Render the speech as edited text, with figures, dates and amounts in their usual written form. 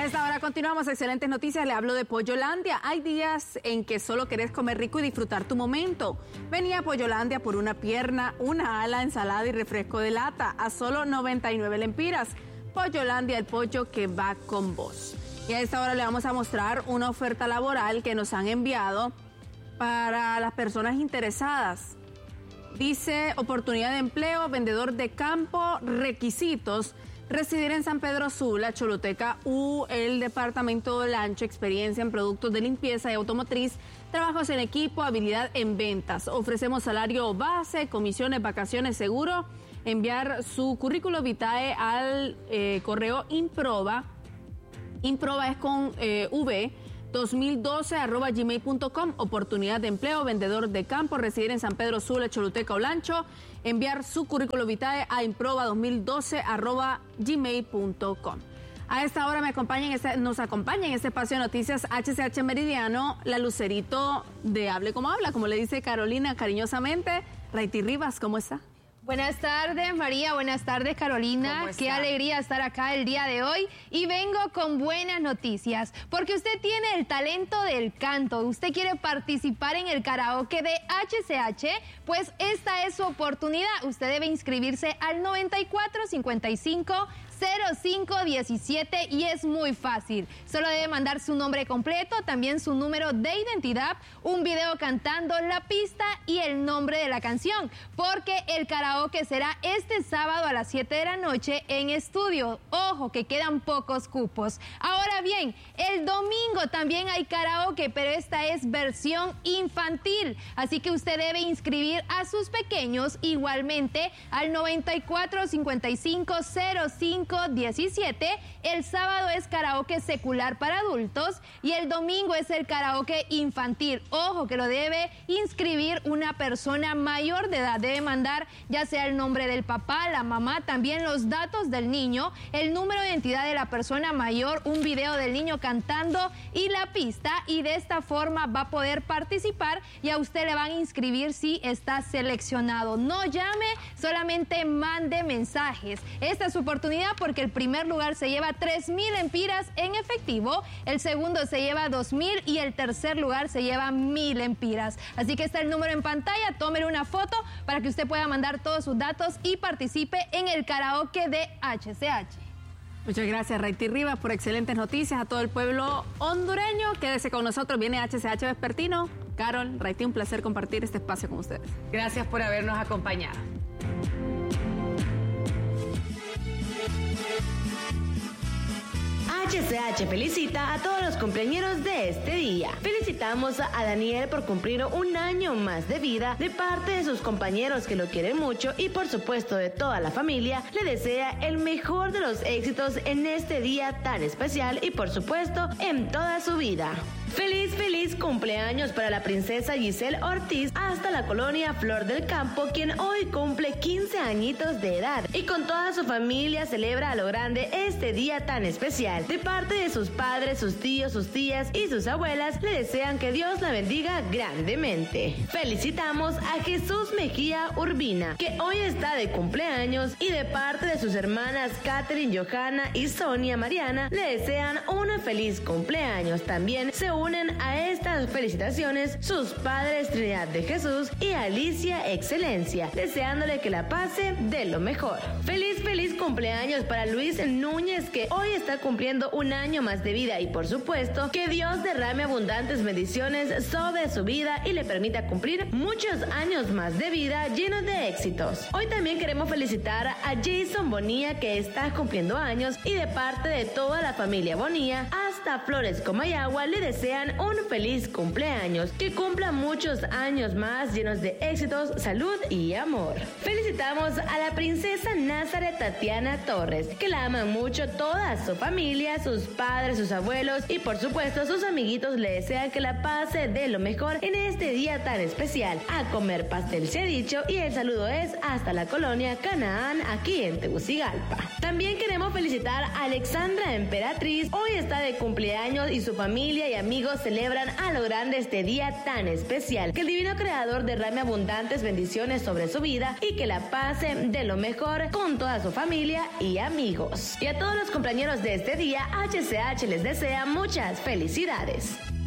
a esta hora continuamos, excelentes noticias, le hablo de Pollolandia. Hay días en que solo querés comer rico y disfrutar tu momento. Vení a Pollolandia por una pierna, una ala, ensalada y refresco de lata a solo 99 lempiras. Pollolandia, el pollo que va con vos. Y a esta hora le vamos a mostrar una oferta laboral que nos han enviado para las personas interesadas. Dice, oportunidad de empleo, vendedor de campo, requisitos: residir en San Pedro Sula, Choluteca U, el departamento de Olancho, experiencia en productos de limpieza y automotriz, trabajos en equipo, habilidad en ventas. Ofrecemos salario base, comisiones, vacaciones, seguro. Enviar su currículo vitae al correo improba es con V, 2012@gmail.com. Oportunidad de empleo, vendedor de campo, residir en San Pedro Sula, Choluteca, Olancho. Enviar su currículo vitae a improba2012@gmail.com. A esta hora nos acompaña en este espacio de noticias HCH Meridiano, la Lucerito de Hable Como Habla, como le dice Carolina cariñosamente. Raiti Rivas, ¿cómo está? Buenas tardes, María. Buenas tardes, Carolina. Qué alegría estar acá el día de hoy. Y vengo con buenas noticias, porque usted tiene el talento del canto. Usted quiere participar en el karaoke de HCH, pues esta es su oportunidad. Usted debe inscribirse al 9455-0517 y es muy fácil. Solo debe mandar su nombre completo, también su número de identidad, un video cantando la pista y el nombre de la canción, porque el karaoke será este sábado a las 7 de la noche en estudio. Ojo, que quedan pocos cupos. Ahora bien, el domingo también hay karaoke, pero esta es versión infantil, así que usted debe inscribir a sus pequeños igualmente al 9455-0517. El sábado es karaoke secular para adultos y el domingo es el karaoke infantil. Ojo, que lo debe inscribir una persona mayor de edad. Debe mandar ya sea el nombre del papá, la mamá, también los datos del niño, el número de identidad de la persona mayor, un video del niño cantando y la pista, y de esta forma va a poder participar y a usted le van a inscribir si está seleccionado. No llame, solamente mande mensajes. Esta es su oportunidad, porque el primer lugar se lleva 3,000 lempiras en efectivo, el segundo se lleva 2,000 y el tercer lugar se lleva 1,000 lempiras. Así que está el número en pantalla, tómele una foto para que usted pueda mandar todos sus datos y participe en el karaoke de HCH. Muchas gracias, Raiti Rivas, por excelentes noticias. A todo el pueblo hondureño, quédese con nosotros, viene HCH Vespertino. Carol, Raiti, un placer compartir este espacio con ustedes. Gracias por habernos acompañado. HCH felicita a todos los cumpleañeros de este día. Felicitamos a Daniel por cumplir un año más de vida. De parte de sus compañeros que lo quieren mucho y por supuesto de toda la familia, le desea el mejor de los éxitos en este día tan especial y por supuesto en toda su vida. Feliz cumpleaños para la princesa Giselle Ortiz hasta la colonia Flor del Campo, quien hoy cumple 15 añitos de edad y con toda su familia celebra a lo grande este día tan especial. De parte de sus padres, sus tíos, sus tías y sus abuelas, le desean que Dios la bendiga grandemente. Felicitamos a Jesús Mejía Urbina, que hoy está de cumpleaños, y de parte de sus hermanas Catherine, Johanna y Sonia Mariana, le desean un feliz cumpleaños. También se unen a estas felicitaciones sus padres Trinidad de Jesús y Alicia Excelencia, deseándole que la pase de lo mejor. Feliz cumpleaños para Luis Núñez, que hoy está cumpliendo un año más de vida, y por supuesto que Dios derrame abundantes bendiciones sobre su vida y le permita cumplir muchos años más de vida llenos de éxitos. Hoy también queremos felicitar a Jason Bonilla, que está cumpliendo años, y de parte de toda la familia Bonilla hasta Flores Comayagua le desean un feliz cumpleaños, que cumpla muchos años más llenos de éxitos, salud y amor. Felicitamos a la princesa Nazaret Tatiana Torres, que la aman mucho toda su familia, sus padres, sus abuelos y por supuesto sus amiguitos. Le desean que la pase de lo mejor en este día tan especial. A comer pastel se ha dicho, y el saludo es hasta la colonia Canaán, aquí en Tegucigalpa. También queremos felicitar a Alexandra Emperatriz, hoy está de cumpleaños y su familia y amigos amigos celebran a lo grande este día tan especial. Que el divino creador derrame abundantes bendiciones sobre su vida y que la pase de lo mejor con toda su familia y amigos. Y a todos los compañeros de este día, HCH les desea muchas felicidades.